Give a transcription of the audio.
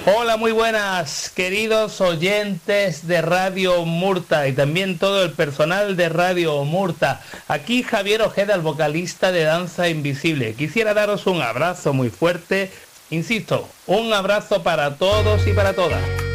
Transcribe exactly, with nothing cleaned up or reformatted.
Hola, muy buenas, queridos oyentes de Radio Murta y también todo el personal de Radio Murta. Aquí Javier Ojeda, el vocalista de Danza Invisible. Quisiera daros un abrazo muy fuerte, insisto, un abrazo para todos y para todas.